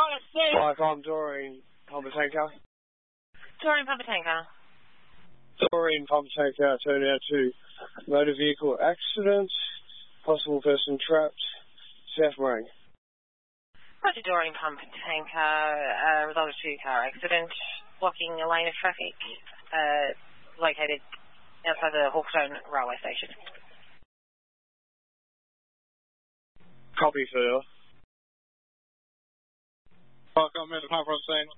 Viacom, Doreen, Pumper Tanker. Doreen, Pumper Tanker. Doreen, Pumper Tanker, turned out to motor vehicle accident, possible person trapped, South Marang. Roger, Doreen, Pumper Tanker, result of two-car accident, blocking a lane of traffic, located outside the Hawkstone railway station. Copy, sir. Viacom, Moon to Pumper on scene.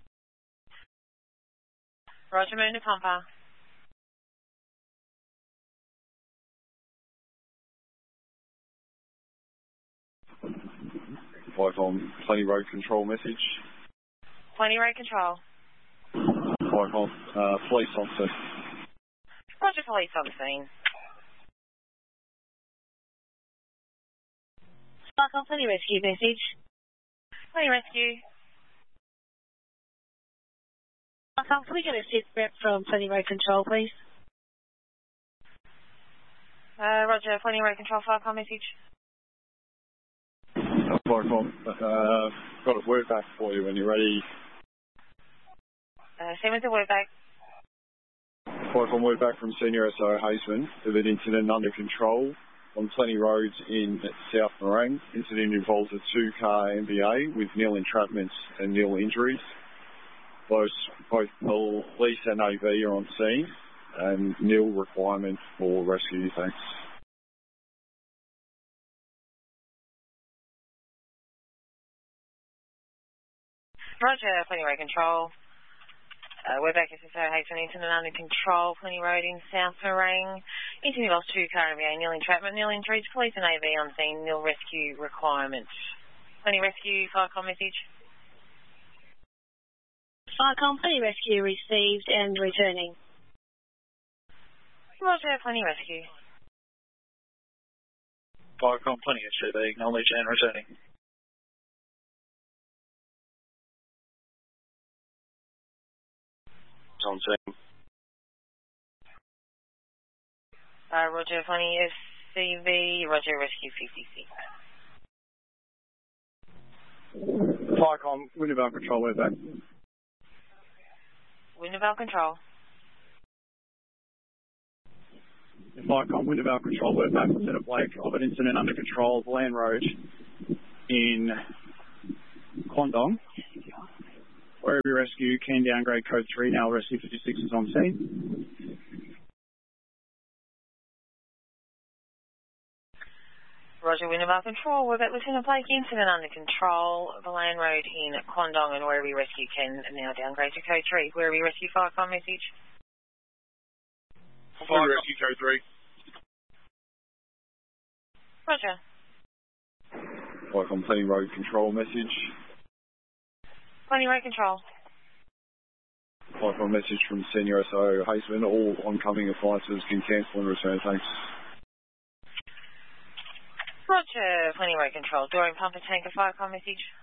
Roger, Moon to Pumper. Viacom, Plenty Road Control message. Plenty Road Control. Viacom, police on scene. Roger, police on scene. Viacom, Plenty Rescue message. Plenty Rescue. Viacom, can we get a sit rep from Plenty Road Control, please? Roger, Plenty Road Control, Viacom message. Viacom, got a word back for you when you're ready. Send us a word back. Viacom, word back from Senior SO Hazeman of an incident under control on Plenty Roads in South Marang. Incident involves a two-car MBA with nil entrapments and nil injuries. Both police and AV are on scene and nil requirement for rescue. Thanks. Roger, Plenty Road Control. We're back SSO Hazeman, incident under control, Plenty Road in South Marang. Incident involves two-car MBA, nil entrapment, nil injuries, police and AV on scene, nil rescue requirement. Plenty Rescue, Viacom message. Viacom, Plenty Rescue received and returning. Roger, Plenty Rescue. Viacom, Plenty SCB, acknowledged and returning. On scene. Roger, Plenty SCV, Roger, Rescue 56. Viacom, Wintervale Control, we're back. Wintervale Control. Viacom, Wintervale Control, we're back. Lieutenant Blake of an incident under control of Land Road in Quandong. Wherever rescue can downgrade code 3, now rescue 56 is on scene. Roger, Wintervale Control. We're back. Lieutenant Blake, incident under control. The Land Road in Quandong and Where We Rescue can now downgrade to code 3. Where We Rescue, Viacom message. Where We Rescue code 3. Roger. Viacom, Plenty Road Control message. Plenty Road Control. Viacom, message from Senior SO Hazeman. All oncoming appliances can cancel and return. Thanks. Roger, Plenty Road Control. Doreen, Pumper Tanker, Viacom message.